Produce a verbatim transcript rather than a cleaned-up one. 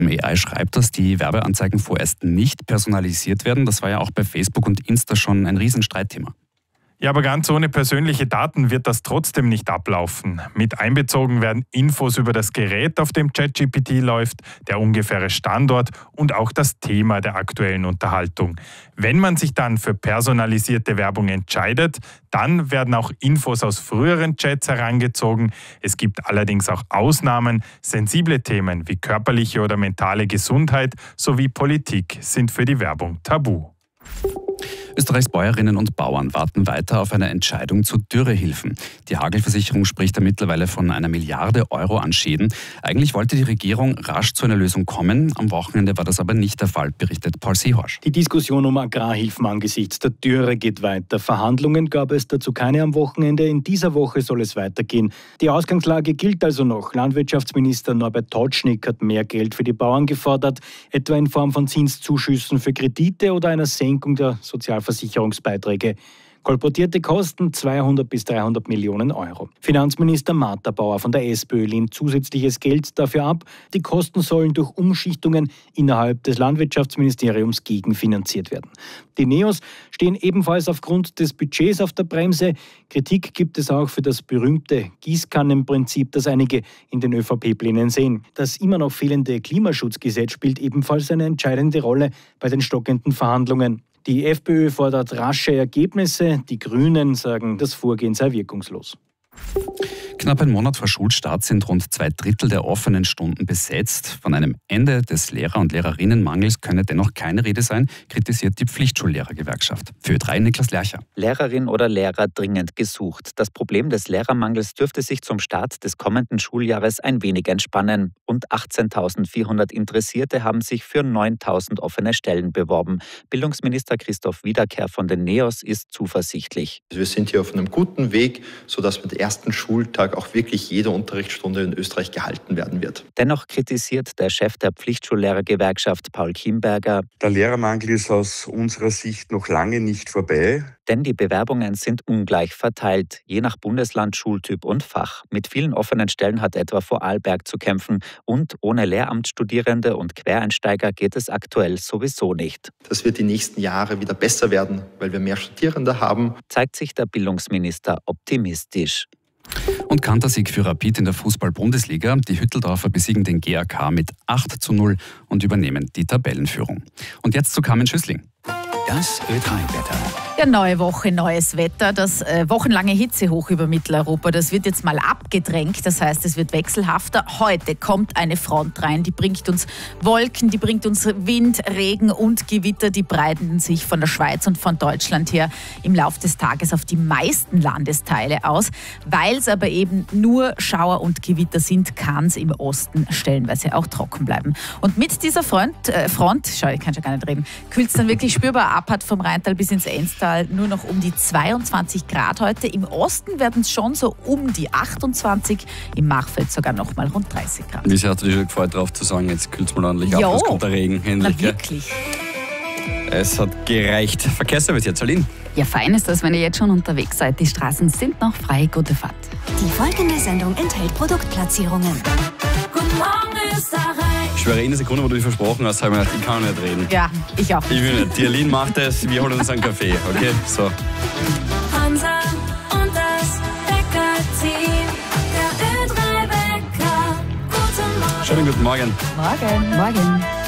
OpenAI schreibt, dass die Werbeanzeigen vorerst nicht personalisiert werden. Das war ja auch bei Facebook und Insta schon ein Riesenstreitthema. Ja, aber ganz ohne persönliche Daten wird das trotzdem nicht ablaufen. Mit einbezogen werden Infos über das Gerät, auf dem ChatGPT läuft, der ungefähre Standort und auch das Thema der aktuellen Unterhaltung. Wenn man sich dann für personalisierte Werbung entscheidet, dann werden auch Infos aus früheren Chats herangezogen. Es gibt allerdings auch Ausnahmen. Sensible Themen wie körperliche oder mentale Gesundheit sowie Politik sind für die Werbung tabu. Österreichs Bäuerinnen und Bauern warten weiter auf eine Entscheidung zu Dürrehilfen. Die Hagelversicherung spricht da mittlerweile von einer Milliarde Euro an Schäden. Eigentlich wollte die Regierung rasch zu einer Lösung kommen. Am Wochenende war das aber nicht der Fall, berichtet Paul Seehorsch. Die Diskussion um Agrarhilfen angesichts der Dürre geht weiter. Verhandlungen gab es dazu keine am Wochenende. In dieser Woche soll es weitergehen. Die Ausgangslage gilt also noch. Landwirtschaftsminister Norbert Totschnig hat mehr Geld für die Bauern gefordert, etwa in Form von Zinszuschüssen für Kredite oder einer Senkung der Sozialversicherungsbeiträge. Kolportierte Kosten zweihundert bis dreihundert Millionen Euro. Finanzminister Martha Bauer von der SPÖ lehnt zusätzliches Geld dafür ab. Die Kosten sollen durch Umschichtungen innerhalb des Landwirtschaftsministeriums gegenfinanziert werden. Die Neos stehen ebenfalls aufgrund des Budgets auf der Bremse. Kritik gibt es auch für das berühmte Gießkannenprinzip, das einige in den ÖVP-Plänen sehen. Das immer noch fehlende Klimaschutzgesetz spielt ebenfalls eine entscheidende Rolle bei den stockenden Verhandlungen. Die FPÖ fordert rasche Ergebnisse, die Grünen sagen, das Vorgehen sei wirkungslos. Knapp ein Monat vor Schulstart sind rund zwei Drittel der offenen Stunden besetzt. Von einem Ende des Lehrer- und Lehrerinnenmangels könne dennoch keine Rede sein, kritisiert die Pflichtschullehrergewerkschaft. Für Ö drei Niklas Lercher. Lehrerin oder Lehrer dringend gesucht. Das Problem des Lehrermangels dürfte sich zum Start des kommenden Schuljahres ein wenig entspannen. Rund achtzehntausendvierhundert Interessierte haben sich für neuntausend offene Stellen beworben. Bildungsminister Christoph Wiederkehr von den Neos ist zuversichtlich. Wir sind hier auf einem guten Weg, sodass mit dem ersten Schultag auch wirklich jede Unterrichtsstunde in Österreich gehalten werden wird. Dennoch kritisiert der Chef der Pflichtschullehrergewerkschaft Paul Kienberger: Der Lehrermangel ist aus unserer Sicht noch lange nicht vorbei. Denn die Bewerbungen sind ungleich verteilt, je nach Bundesland, Schultyp und Fach. Mit vielen offenen Stellen hat etwa Vorarlberg zu kämpfen. Und ohne Lehramtsstudierende und Quereinsteiger geht es aktuell sowieso nicht. Das wird die nächsten Jahre wieder besser werden, weil wir mehr Studierende haben. Zeigt sich der Bildungsminister optimistisch. Und Kantersieg für Rapid in der Fußball-Bundesliga. Die Hütteldorfer besiegen den G A K mit acht zu null und übernehmen die Tabellenführung. Und jetzt zu Carmen Schüssling. Das Ö drei Wetter. Ja, neue Woche, neues Wetter. Das äh, wochenlange Hitzehoch über Mitteleuropa, das wird jetzt mal abgedrängt. Das heißt, es wird wechselhafter. Heute kommt eine Front rein, die bringt uns Wolken, die bringt uns Wind, Regen und Gewitter. Die breiten sich von der Schweiz und von Deutschland her im Laufe des Tages auf die meisten Landesteile aus. Weil es aber eben nur Schauer und Gewitter sind, kann es im Osten stellenweise auch trocken bleiben. Und mit dieser Front, äh, Front schau, ich kann schon gar nicht reden, kühlt es dann wirklich spürbar ab, hat vom Rheintal bis ins Enstal nur noch um die zweiundzwanzig Grad heute. Im Osten werden es schon so um die achtundzwanzig, im Machfeld sogar noch mal rund dreißig Grad. Wie sehr hat dich schon gefreut, darauf zu sagen, jetzt kühlt es mal ordentlich ab, es kommt der Regen. Endlich, na wirklich. Es hat gereicht. Verkehrsservice jetzt, Aline. Ja, fein ist das, wenn ihr jetzt schon unterwegs seid. Die Straßen sind noch frei. Gute Fahrt. Die folgende Sendung enthält Produktplatzierungen. Guten Morgen, Österreich. Ich schwöre, eine Sekunde, wo du dich versprochen hast, habe ich mir gedacht, ich kann nicht reden. Ja, ich auch. Ich will nicht. Die Aline macht es, wir holen uns einen Kaffee. Okay, so. Hansa und das Bäcker-Team. Der Ö drei Bäcker. Guten Morgen. Schönen guten Morgen. Morgen. Morgen.